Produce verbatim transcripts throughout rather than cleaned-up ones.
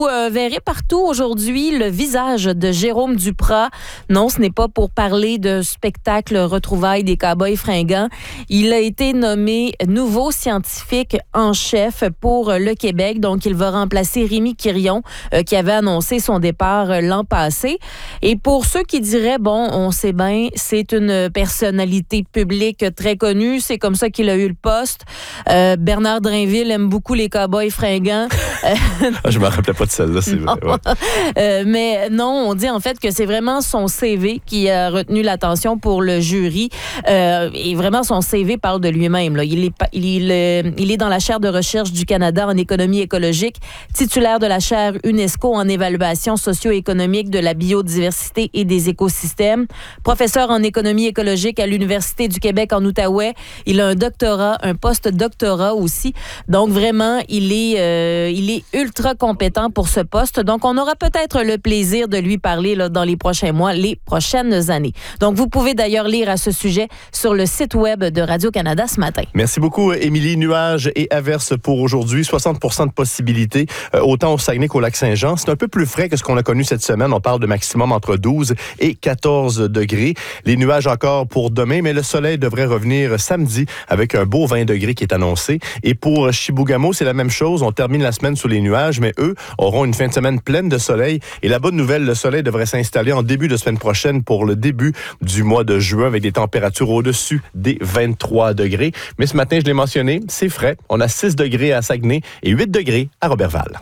Vous euh, verrez partout aujourd'hui le visage de Jérôme Duprat. Non, ce n'est pas pour parler de spectacle retrouvailles des cow-boys fringants. Il a été nommé nouveau scientifique en chef pour le Québec. Donc, il va remplacer Rémi Quirion, euh, qui avait annoncé son départ euh, l'an passé. Et pour ceux qui diraient, bon, on sait bien, c'est une personnalité publique très connue. C'est comme ça qu'il a eu le poste. Euh, Bernard Drainville aime beaucoup les cow-boys fringants. ah, je me rappelais pas de celle-là, c'est vrai. Ouais. euh, mais non, on dit en fait que c'est vraiment son C V qui a retenu l'attention pour le jury. Euh, et vraiment, son C V parle de lui-même. Là. Il, est, il, il, il est dans la chaire de recherche du Canada en économie écologique, titulaire de la chaire UNESCO en évaluation socio-économique de la biodiversité et des écosystèmes, professeur en économie écologique à l'Université du Québec en Outaouais. Il a un doctorat, un post-doctorat aussi. Donc vraiment, il est, euh, il est ultra compétent pour ce poste. Donc, on aura peut-être le plaisir de lui parler là, dans les prochains mois, les prochaines années. Donc, vous pouvez d'ailleurs lire à ce sujet sur le site web de Radio-Canada ce matin. Merci beaucoup, Émilie. Nuages et averses pour aujourd'hui. soixante pour cent de possibilités, euh, autant au Saguenay qu'au Lac-Saint-Jean. C'est un peu plus frais que ce qu'on a connu cette semaine. On parle de maximum entre douze et quatorze degrés. Les nuages encore pour demain, mais le soleil devrait revenir samedi avec un beau vingt degrés qui est annoncé. Et pour Chibougamau, c'est la même chose. On termine la semaine sous les nuages, mais eux auront une fin de semaine pleine de soleil. Et la bonne nouvelle, le soleil devrait s'installer en début de semaine prochaine pour le début du mois de juin avec des températures au-dessus des vingt-trois degrés. Mais ce matin, je l'ai mentionné, c'est frais. On a six degrés à Saguenay et huit degrés à Roberval.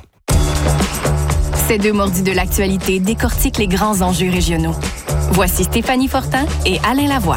Ces deux mordus de l'actualité décortiquent les grands enjeux régionaux. Voici Stéphanie Fortin et Alain Lavoie.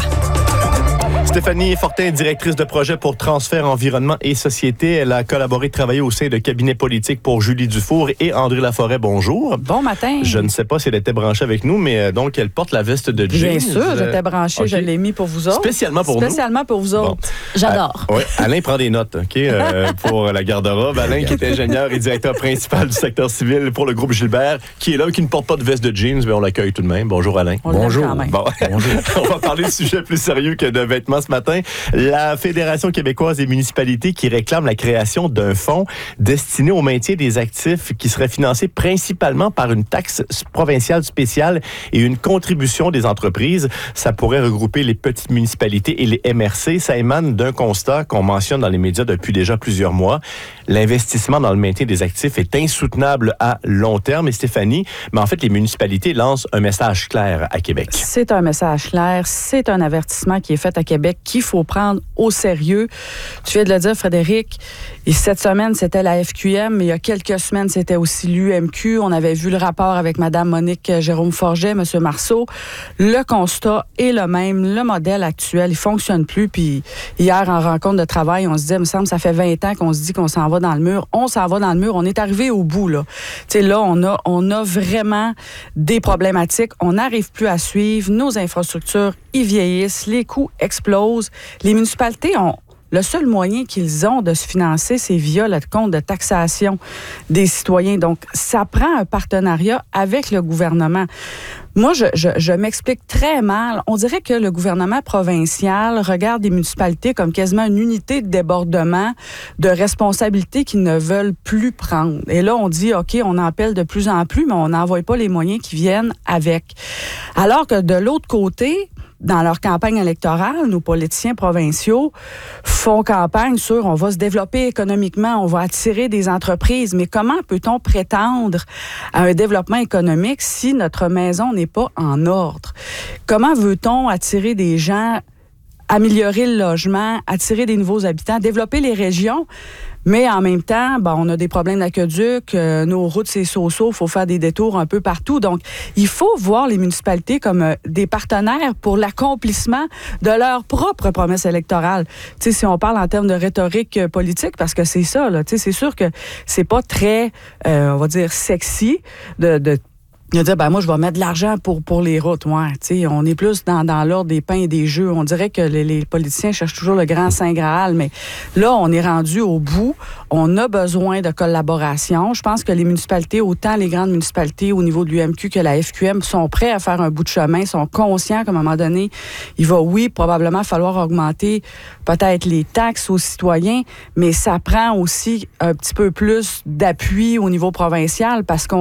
Stéphanie Fortin, directrice de projet pour Transfert Environnement et Société. Elle a collaboré, travaillé au sein de cabinet politique pour Julie Dufour et André Laforêt. Bonjour. Bon matin. Je ne sais pas si elle était branchée avec nous, mais donc elle porte la veste de jeans. Bien sûr, j'étais branchée, okay. Je l'ai mis pour vous autres. Spécialement pour Spécialement nous. pour vous autres. Bon. J'adore. Euh, ouais. Alain prend des notes, OK, euh, pour la garde-robe. Alain, qui est ingénieur et directeur principal du secteur civil pour le groupe Gilbert, qui est là, qui ne porte pas de veste de jeans, mais on l'accueille tout de même. Bonjour Alain. On Bonjour. Quand même. Bon. Bonjour. On va parler de sujets plus sérieux que de vêtements ce matin. La Fédération québécoise des municipalités qui réclame la création d'un fonds destiné au maintien des actifs qui serait financé principalement par une taxe provinciale spéciale et une contribution des entreprises. Ça pourrait regrouper les petites municipalités et les M R C. Ça émane d'un constat qu'on mentionne dans les médias depuis déjà plusieurs mois. L'investissement dans le maintien des actifs est insoutenable à long terme. Et Stéphanie, mais en fait, les municipalités lancent un message clair à Québec. C'est un message clair. C'est un avertissement qui est fait à Québec qu'il faut prendre au sérieux. Tu viens de le dire, Frédéric, et cette semaine, c'était la F Q M, mais il y a quelques semaines, c'était aussi l'U M Q. On avait vu le rapport avec Mme Monique Jérôme Forget, M. Marceau. Le constat est le même. Le modèle actuel, il ne fonctionne plus. Puis hier, en rencontre de travail, on se dit, il me semble, ça fait vingt ans qu'on se dit qu'on s'en va dans le mur. On s'en va dans le mur. On est arrivé au bout, là. Tu sais, là, on a, on a vraiment des problématiques. On n'arrive plus à suivre. Nos infrastructures, ils vieillissent. Les coûts explosent. Les municipalités ont le seul moyen qu'ils ont de se financer, c'est via le compte de taxation des citoyens. Donc, ça prend un partenariat avec le gouvernement. Moi, je, je, je m'explique très mal. On dirait que le gouvernement provincial regarde les municipalités comme quasiment une unité de débordement, de responsabilités qu'ils ne veulent plus prendre. Et là, on dit, OK, on en appelle de plus en plus, mais on n'envoie pas les moyens qui viennent avec. Alors que de l'autre côté, dans leur campagne électorale, nos politiciens provinciaux font campagne sur on va se développer économiquement, on va attirer des entreprises. Mais comment peut-on prétendre à un développement économique si notre maison n'est pas en ordre? Comment veut-on attirer des gens, améliorer le logement, attirer des nouveaux habitants, développer les régions? Mais en même temps, bon, on a des problèmes d'aqueduc, euh, nos routes, c'est so-so, il faut faire des détours un peu partout. Donc, il faut voir les municipalités comme euh, des partenaires pour l'accomplissement de leurs propres promesses électorales. Tu sais, si on parle en termes de rhétorique euh, politique, parce que c'est ça, là, tu sais, c'est sûr que c'est pas très, euh, on va dire, sexy de, de Il a dit, ben moi, je vais mettre de l'argent pour, pour les routes. Ouais, tu sais, on est plus dans, dans l'ordre des pains et des jeux. On dirait que les, les politiciens cherchent toujours le grand Saint Graal, mais là, on est rendu au bout. On a besoin de collaboration. Je pense que les municipalités, autant les grandes municipalités au niveau de l'U M Q que la F Q M, sont prêts à faire un bout de chemin, sont conscients qu'à un moment donné, il va, oui, probablement falloir augmenter peut-être les taxes aux citoyens, mais ça prend aussi un petit peu plus d'appui au niveau provincial parce qu'on